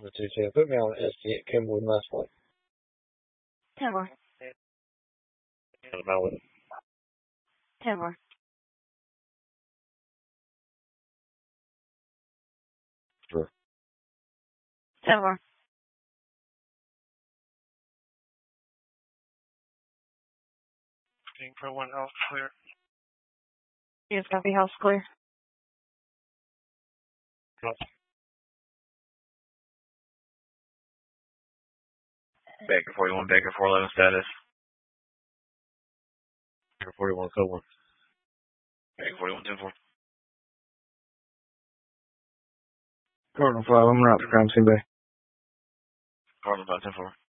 Put me on SD at Kimberly Leslie. 10-4. 10-4. Sure. 10-4. Pro 1 house clear. Yes, copy, house clear. Baker 41, Baker 411 status. Baker 41, code 1. Baker 41, 10-4. Cardinal 5, I'm out to crime scene bay. Cardinal 5, 10-4.